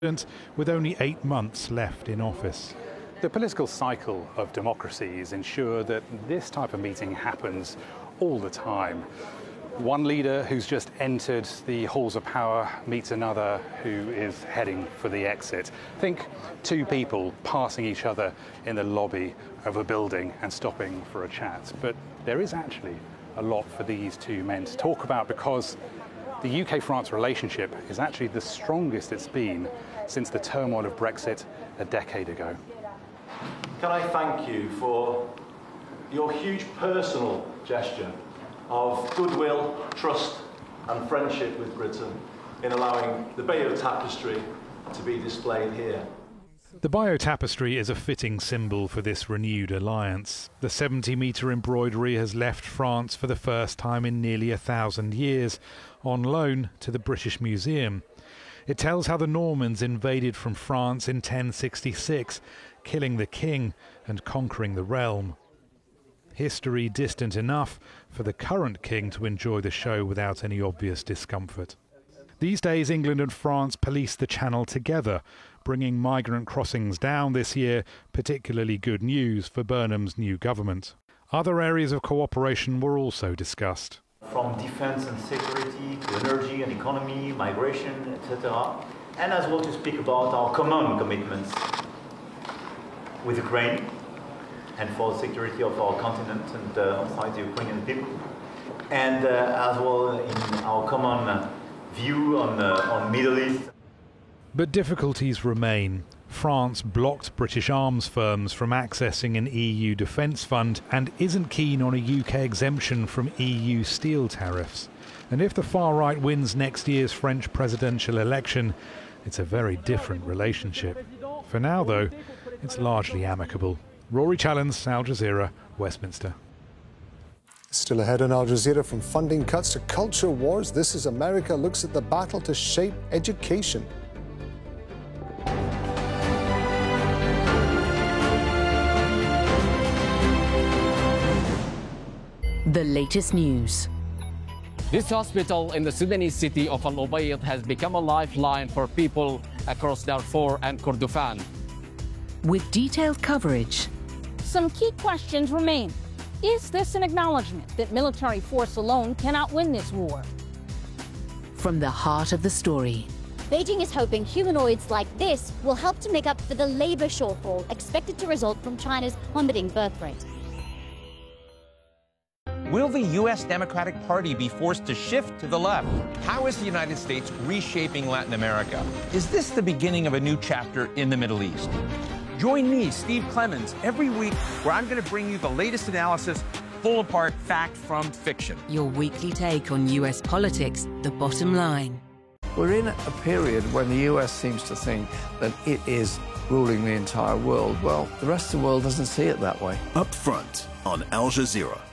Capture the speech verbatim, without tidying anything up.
with only eight months left in office. The political cycle of democracies ensure that this type of meeting happens all the time. One leader who's just entered the halls of power meets another who is heading for the exit. Think two people passing each other in the lobby of a building and stopping for a chat. But there is actually a lot for these two men to talk about, because the U K France relationship is actually the strongest it's been since the turmoil of Brexit a decade ago. Can I thank you for your huge personal gesture of goodwill, trust and friendship with Britain in allowing the Bayeux Tapestry to be displayed here. The Bayeux Tapestry is a fitting symbol for this renewed alliance. The seventy metre embroidery has left France for the first time in nearly a thousand years, on loan to the British Museum. It tells how the Normans invaded from France in ten sixty-six, killing the king and conquering the realm. History distant enough for the current king to enjoy the show without any obvious discomfort. These days, England and France police the Channel together, bringing migrant crossings down this year, particularly good news for Burnham's new government. Other areas of cooperation were also discussed. From defence and security to energy and economy, migration, et cetera. And as well to speak about our common commitments with Ukraine and for the security of our continent and uh, outside the Ukrainian people. And uh, as well in our common uh, view on the on Middle East. But difficulties remain. France blocked British arms firms from accessing an E U defence fund and isn't keen on a U K exemption from E U steel tariffs. And if the far right wins next year's French presidential election, it's a very different relationship. For now, though, it's largely amicable. Rory Challens, Al Jazeera, Westminster. Still ahead on Al Jazeera, from funding cuts to culture wars, This Is America looks at the battle to shape education. The latest news. This hospital in the Sudanese city of Al Ubaid has become a lifeline for people across Darfur and Kordofan. With detailed coverage. Some key questions remain. Is this an acknowledgement that military force alone cannot win this war? From the heart of the story. Beijing is hoping humanoids like this will help to make up for the labor shortfall expected to result from China's plummeting birth rate. Will the U S Democratic Party be forced to shift to the left? How is the United States reshaping Latin America? Is this the beginning of a new chapter in the Middle East? Join me, Steve Clemons, every week where I'm going to bring you the latest analysis, pull apart fact from fiction. Your weekly take on U S politics, the bottom line. We're in a period when the U S seems to think that it is ruling the entire world. Well, the rest of the world doesn't see it that way. Up Front on Al Jazeera.